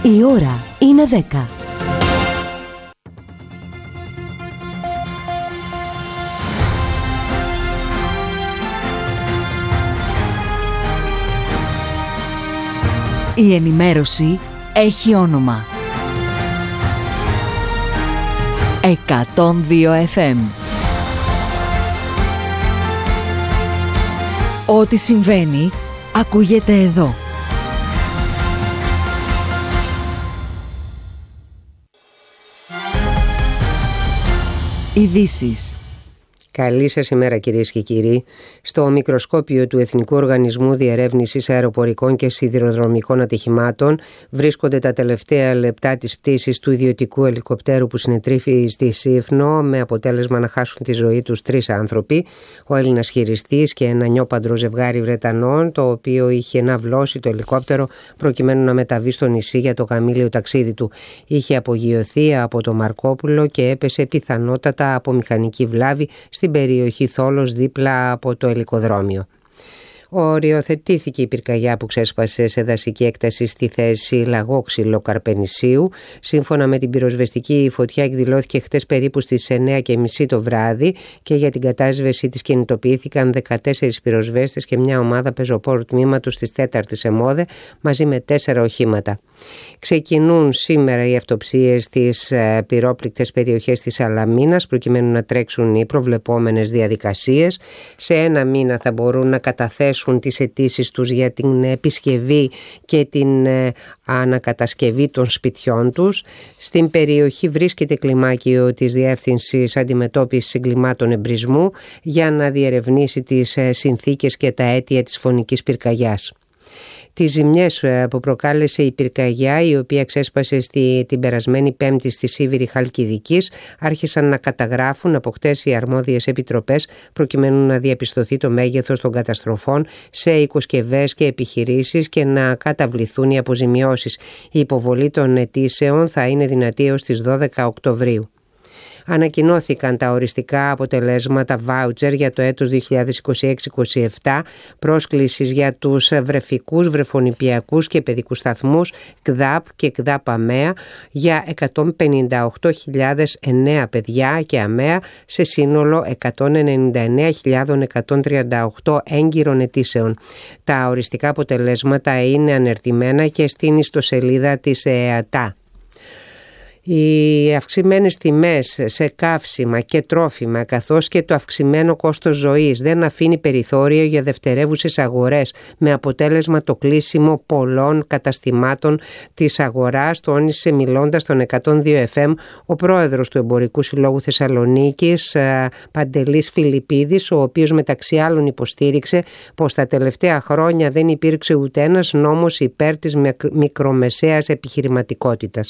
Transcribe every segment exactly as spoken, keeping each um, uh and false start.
Η ώρα είναι δέκα. Η ενημέρωση έχει όνομα. εκατόν δύο εφ εμ. Ό,τι συμβαίνει, ακούγεται εδώ. Ειδήσεις. Καλή σας ημέρα κυρίες και κύριοι. Στο μικροσκόπιο του Εθνικού Οργανισμού Διερεύνησης Αεροπορικών και Σιδηροδρομικών Ατυχημάτων βρίσκονται τα τελευταία λεπτά της πτήσης του ιδιωτικού ελικοπτέρου που συνετρίφη στη Σύφνο, με αποτέλεσμα να χάσουν τη ζωή τους τρεις άνθρωποι. Ο Έλληνας χειριστής και ένα νιόπαντρο ζευγάρι Βρετανών, το οποίο είχε ναυλώσει το ελικόπτερο προκειμένου να μεταβεί στο νησί για το γαμήλιο ταξίδι του. Είχε απογειωθεί από το Μαρκόπουλο και έπεσε πιθανότατα από μηχανική βλάβη στην περιοχή Θόλος δίπλα από το ελικοδρόμιο. Οριοθετήθηκε η πυρκαγιά που ξέσπασε σε δασική έκταση στη θέση Λαγόξυλο Καρπενησίου. Σύμφωνα με την πυροσβεστική, η φωτιά εκδηλώθηκε χτες περίπου στις εννιά και μισή το βράδυ και για την κατάσβεση της κινητοποιήθηκαν δεκατέσσερις πυροσβέστες και μια ομάδα πεζοπόρου τμήματος της τέταρτης ΕΜΟΔΕ μαζί με τέσσερα οχήματα. Ξεκινούν σήμερα οι αυτοψίες στις πυρόπληκτες περιοχές της Σαλαμίνας προκειμένου να τρέξουν οι προβλεπόμενες διαδικασίες. Σε ένα μήνα θα μπορούν να καταθέσουν τις αιτήσεις τους για την επισκευή και την ανακατασκευή των σπιτιών τους. Στην περιοχή βρίσκεται κλιμάκιο της Διεύθυνσης Αντιμετώπισης Εγκλημάτων Εμπρισμού για να διερευνήσει τις συνθήκες και τα αίτια της φωνικής πυρκαγιάς. Τις ζημιές που προκάλεσε η πυρκαγιά, η οποία ξέσπασε στη, την περασμένη Πέμπτη στη Σίβηρη Χαλκιδικής, άρχισαν να καταγράφουν από χτες οι αρμόδιες επιτροπές προκειμένου να διαπιστωθεί το μέγεθος των καταστροφών σε οικοσκευές και επιχειρήσεις και να καταβληθούν οι αποζημιώσεις. Η υποβολή των αιτήσεων θα είναι δυνατή έως τις δώδεκα Οκτωβρίου. Ανακοινώθηκαν τα οριστικά αποτελέσματα βάουτσερ για το έτος δύο χιλιάδες είκοσι έξι είκοσι επτά, πρόσκλησης για τους βρεφικούς, βρεφονηπιακούς και παιδικούς σταθμούς ΚΔΑΠ και ΚΔΑΠ ΑΜΕΑ για εκατόν πενήντα οκτώ χιλιάδες εννέα παιδιά και ΑΜΕΑ σε σύνολο εκατόν ενενήντα εννέα χιλιάδες εκατόν τριάντα οκτώ έγκυρων αιτήσεων. Τα οριστικά αποτελέσματα είναι ανερτημένα και στην ιστοσελίδα της ΕΑΤΑ. Οι αυξημένες τιμές σε καύσιμα και τρόφιμα καθώς και το αυξημένο κόστος ζωής δεν αφήνει περιθώριο για δευτερεύουσες αγορές, με αποτέλεσμα το κλείσιμο πολλών καταστημάτων της αγοράς, τόνισε μιλώντας στον εκατόν δύο εφ εμ ο πρόεδρος του Εμπορικού Συλλόγου Θεσσαλονίκης, Παντελής Φιλιππίδης, ο οποίος μεταξύ άλλων υποστήριξε πως τα τελευταία χρόνια δεν υπήρξε ούτε ένας νόμος υπέρ της μικρομεσαίας επιχειρηματικότητας.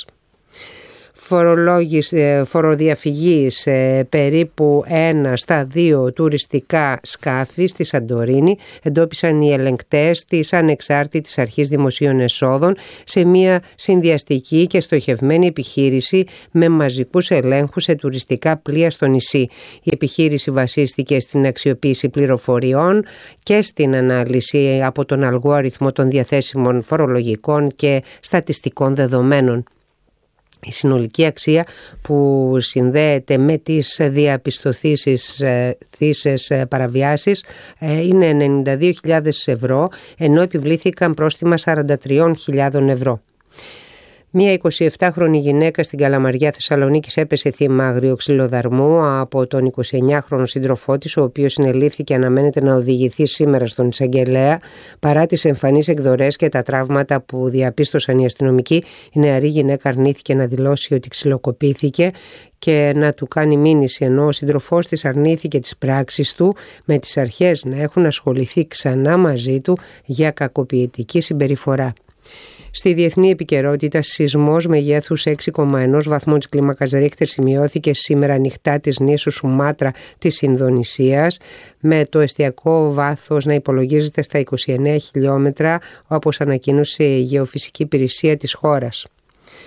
Φοροδιαφυγή σε περίπου ένα στα δύο τουριστικά σκάφη στη Σαντορίνη εντόπισαν οι ελεγκτές της Ανεξάρτητης Αρχής Δημοσίων Εσόδων σε μια συνδυαστική και στοχευμένη επιχείρηση με μαζικούς ελέγχους σε τουριστικά πλοία στο νησί. Η επιχείρηση βασίστηκε στην αξιοποίηση πληροφοριών και στην ανάλυση από τον αλγόριθμο των διαθέσιμων φορολογικών και στατιστικών δεδομένων. Η συνολική αξία που συνδέεται με τις διαπιστωθήσεις θύσες παραβιάσεις είναι ενενήντα δύο χιλιάδες ευρώ, ενώ επιβλήθηκαν πρόστιμα σαράντα τρεις χιλιάδες ευρώ. Μία εικοσιεπτάχρονη γυναίκα στην Καλαμαριά Θεσσαλονίκης έπεσε θύμα αγριοξυλοδαρμού από τον εικοσιεννιάχρονο σύντροφό της, ο οποίος συνελήφθη και αναμένεται να οδηγηθεί σήμερα στον εισαγγελέα. Παρά τις εμφανείς εκδορές και τα τραύματα που διαπίστωσαν οι αστυνομικοί, η νεαρή γυναίκα αρνήθηκε να δηλώσει ότι ξυλοκοπήθηκε και να του κάνει μήνυση, ενώ ο σύντροφός της αρνήθηκε τις πράξεις του, με τις αρχές να έχουν ασχοληθεί ξανά μαζί του για κακοποιητική συμπεριφορά. Στη διεθνή επικαιρότητα, σεισμός μεγέθους έξι κόμμα ένα βαθμού της κλίμακας Ρίχτερ σημειώθηκε σήμερα νυχτά της νήσου Σουμάτρα της Ινδονησίας, με το εστιακό βάθος να υπολογίζεται στα είκοσι εννέα χιλιόμετρα, όπως ανακοίνωσε η Γεωφυσική Υπηρεσία της χώρας.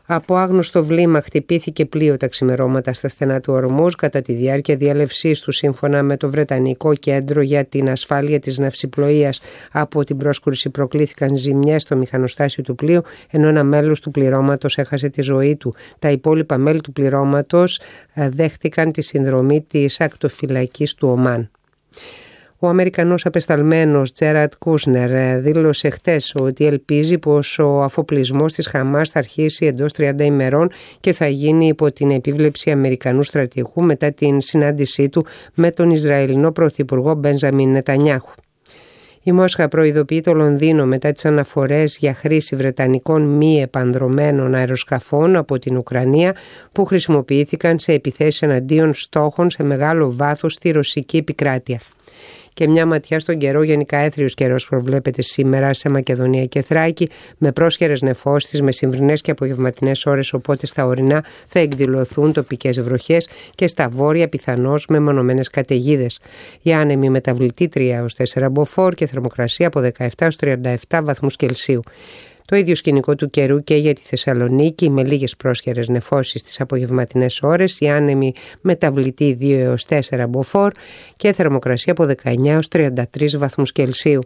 Από άγνωστο βλήμα χτυπήθηκε πλοίο τα ξημερώματα στα στενά του Ορμούζ κατά τη διάρκεια διέλευσής του. Σύμφωνα με το Βρετανικό Κέντρο για την Ασφάλεια της Ναυσιπλοείας, από την πρόσκρουση προκλήθηκαν ζημιές στο μηχανοστάσιο του πλοίου, ενώ ένα μέλος του πληρώματος έχασε τη ζωή του. Τα υπόλοιπα μέλη του πληρώματος δέχτηκαν τη συνδρομή της ακτοφυλακής του Ομάν. Ο Αμερικανός απεσταλμένος Τζέραντ Κούσνερ δήλωσε χτες ότι ελπίζει πως ο αφοπλισμός της Χαμάς θα αρχίσει εντός τριάντα ημερών και θα γίνει υπό την επίβλεψη Αμερικανού στρατηγού μετά την συνάντησή του με τον Ισραηλινό Πρωθυπουργό Μπένζαμιν Νετανιάχου. Η Μόσχα προειδοποιεί το Λονδίνο μετά τις αναφορές για χρήση βρετανικών μη επανδρωμένων αεροσκαφών από την Ουκρανία που χρησιμοποιήθηκαν σε επιθέσεις εναντίον στόχων σε μεγάλο βάθος στη ρωσική επικράτεια. Και μια ματιά στον καιρό. Γενικά έθριος καιρός προβλέπεται σήμερα σε Μακεδονία και Θράκη, με πρόσχερες νεφώσεις, με μεσημβρινές και απογευματινές ώρες, οπότε στα ορεινά θα εκδηλωθούν τοπικές βροχές και στα βόρεια πιθανώς με μονομένες καταιγίδες. Η άνεμη μεταβλητή τρία έως τέσσερα μποφόρ και θερμοκρασία από δεκαεπτά έως τριάντα επτά βαθμούς Κελσίου. Το ίδιο σκηνικό του καιρού και για τη Θεσσαλονίκη, με λίγες πρόσχερες νεφώσεις στις απογευματινές ώρες, η άνεμη μεταβλητή δύο έως τέσσερα μποφόρ και θερμοκρασία από δεκαεννιά έως τριάντα τρεις βαθμούς Κελσίου.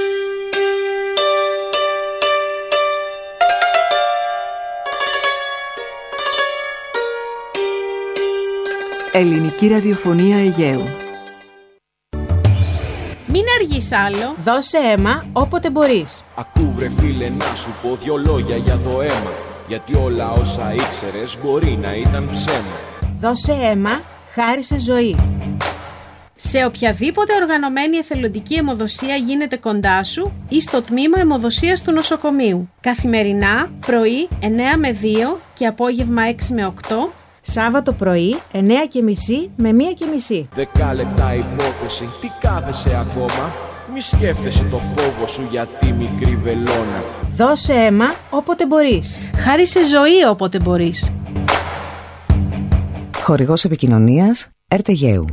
Ελληνική ραδιοφωνία Αιγαίου. Μην αργείς άλλο. Δώσε αίμα όποτε μπορείς. Ακού βρε φίλε να σου πω δυο λόγια για το αίμα. Γιατί όλα όσα ήξερες μπορεί να ήταν ψέμα. Δώσε αίμα, χάρισε ζωή. Σε οποιαδήποτε οργανωμένη εθελοντική αιμοδοσία γίνεται κοντά σου ή στο τμήμα αιμοδοσίας του νοσοκομείου. Καθημερινά, πρωί εννέα με δύο και απόγευμα έξι με οκτώ. Σάββατο πρωί εννέα και μισή με μία και μισή. Δέκα λεπτά υπόθεση, τι κάθεσαι ακόμα? Μη σκέφτεσαι το φόβο σου για τη μικρή βελόνα. Δώσε αίμα όποτε μπορείς. Χάρισε ζωή όποτε μπορείς. Χορηγός επικοινωνίας Ερτεγαίου.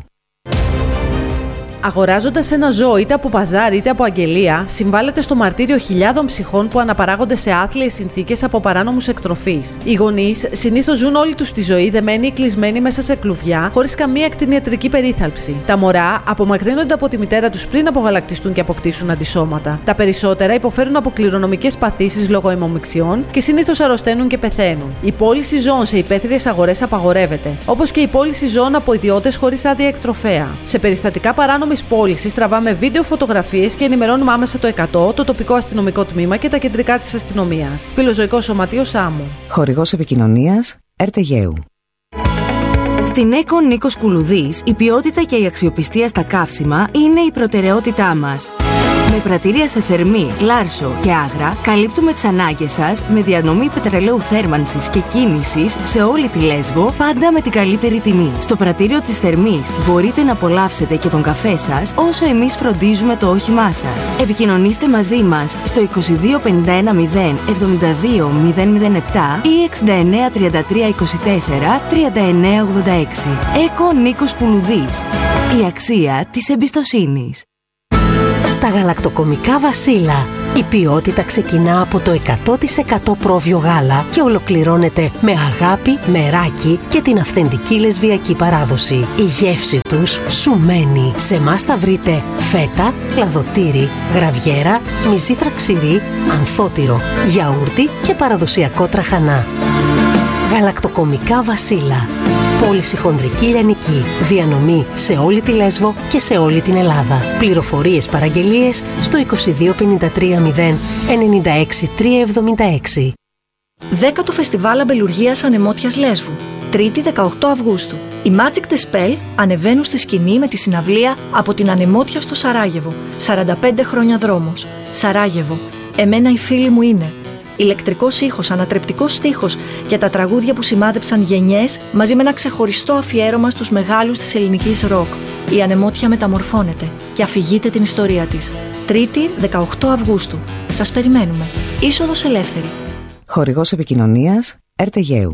Αγοράζοντας ένα ζώο είτε από παζάρι είτε από αγγελία, συμβάλλεται στο μαρτύριο χιλιάδων ψυχών που αναπαράγονται σε άθλιες συνθήκες από παράνομους εκτροφείς. Οι γονείς συνήθως ζουν όλη τους τη ζωή δεμένοι ή κλεισμένοι μέσα σε κλουβιά, χωρίς καμία κτηνιατρική περίθαλψη. Τα μωρά απομακρύνονται από τη μητέρα τους πριν απογαλακτιστούν και αποκτήσουν αντισώματα. Τα περισσότερα υποφέρουν από κληρονομικές παθήσεις λόγω αιμομιξιών και συνήθως αρρωσταίνουν και πεθαίνουν. Η πώληση ζώων σε υπαίθριες αγορές απαγορεύεται, όπως και η πώληση ζώων από ιδιώτες χωρίς άδεια εκτροφέα. Σε περιστατικά παράνομης πώλησης τραβάμε βίντεο, φωτογραφίες και ενημερώνουμε άμεσα το εκατό, το τοπικό αστυνομικό τμήμα και τα κεντρικά της αστυνομίας. Φιλοζωικό Σωματείο Σάμου. Χορηγός επικοινωνίας Ερτεγαίου. Στην ΕΚΟ Νίκος Κουλουδής, η ποιότητα και η αξιοπιστία στα καύσιμα είναι η προτεραιότητά μας. Με πρατήρια σε Θερμή, Λάρσο και Άγρα, καλύπτουμε τις ανάγκες σας με διανομή πετρελαίου θέρμανσης και κίνησης σε όλη τη Λέσβο, πάντα με την καλύτερη τιμή. Στο πρατήριο της Θερμής μπορείτε να απολαύσετε και τον καφέ σας, όσο εμείς φροντίζουμε το όχημά σας. Επικοινωνήστε μαζί μας στο είκοσι δύο πενήντα ένα μηδέν εβδομήντα δύο μηδέν μηδέν επτά ή εξήντα εννέα τριάντα τρία είκοσι τέσσερα τριάντα εννέα ογδόντα έξι. ΕΚΟ Νίκος Κουλουδής. Η αξία της εμπιστοσύνης. Στα γαλακτοκομικά Βασίλα, η ποιότητα ξεκινά από το εκατό τοις εκατό πρόβιο γάλα και ολοκληρώνεται με αγάπη, μεράκι και την αυθεντική λεσβιακή παράδοση. Η γεύση τους σου μένει. Σε εμάς θα βρείτε φέτα, κλαδοτήρι, γραβιέρα, μυζήθρα ξηρή, ανθότυρο, γιαούρτι και παραδοσιακό τραχανά. Γαλακτοκομικά Βασίλα. Πώληση χονδρική λιανική. Διανομή σε όλη τη Λέσβο και σε όλη την Ελλάδα. Πληροφορίες παραγγελίες στο είκοσι δύο πενήντα τρία μηδέν ενενήντα έξι τριακόσια εβδομήντα έξι. Δέκατο Φεστιβάλ Αμπελουργίας Ανεμότιας Λέσβου. Τρίτη δεκαοκτώ Αυγούστου. Οι Magic the Spell ανεβαίνουν στη σκηνή με τη συναυλία «Από την Ανεμότια στο Σαράγεβο». σαράντα πέντε χρόνια δρόμος. Σαράγεβο. Εμένα οι φίλοι μου είναι. Ηλεκτρικός ήχος, ανατρεπτικός στίχος για τα τραγούδια που σημάδεψαν γενιές, μαζί με ένα ξεχωριστό αφιέρωμα στους μεγάλους της ελληνικής ροκ. Η Ανεμότια μεταμορφώνεται και αφηγείται την ιστορία της. Τρίτη δεκαοκτώ Αυγούστου. Σας περιμένουμε. Είσοδος ελεύθερη. Χορηγός επικοινωνίας Ερτεγαίου.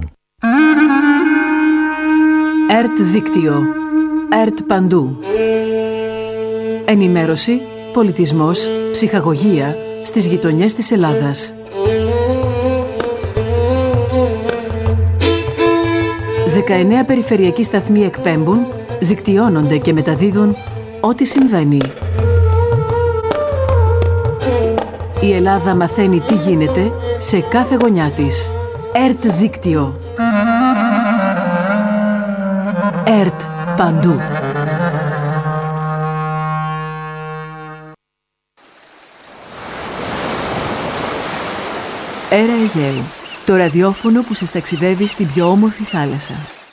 ΕΡΤ Δίκτυο. ΕΡΤ Παντού. Ενημέρωση, πολιτισμός, ψυχαγωγία στις γειτονιές της Ελλάδας. δεκαεννέα περιφερειακοί σταθμοί εκπέμπουν, δικτυώνονται και μεταδίδουν ό,τι συμβαίνει. Η Ελλάδα μαθαίνει τι γίνεται σε κάθε γωνιά της. ΕΡΤ Δίκτυο. ΕΡΤ παντού. Έρα Αιγαίου. Το ραδιόφωνο που σας ταξιδεύει στην πιο όμορφη θάλασσα.